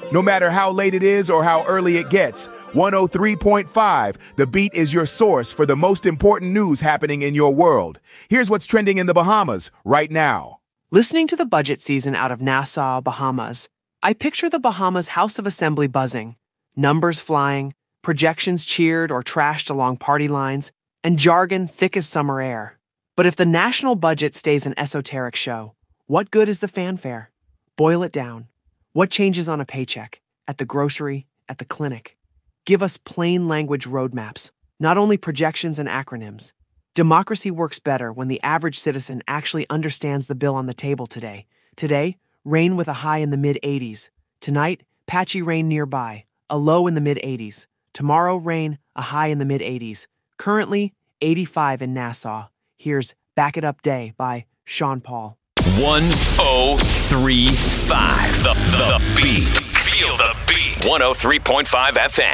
No matter how late it is or how early it gets, 103.5, The Beat is your source for the most important news happening in your world. Here's what's trending in the Bahamas right now. Listening to the budget season out of Nassau, Bahamas, I picture the Bahamas House of Assembly buzzing, numbers flying, projections cheered or trashed along party lines, and jargon thick as summer air. But if the national budget stays an esoteric show, what good is the fanfare? Boil it down. What changes on a paycheck, at the grocery, at the clinic? Give us plain language roadmaps, not only projections and acronyms. Democracy works better when the average citizen actually understands the bill on the table today. Today, rain with a high in the mid-80s. Tonight, patchy rain nearby, a low in the mid-80s. Tomorrow, rain, a high in the mid-80s. Currently, 85 in Nassau. Here's Back It Up Day by Sean Paul. 103.5 The Beat. Feel the beat. 103.5 FM.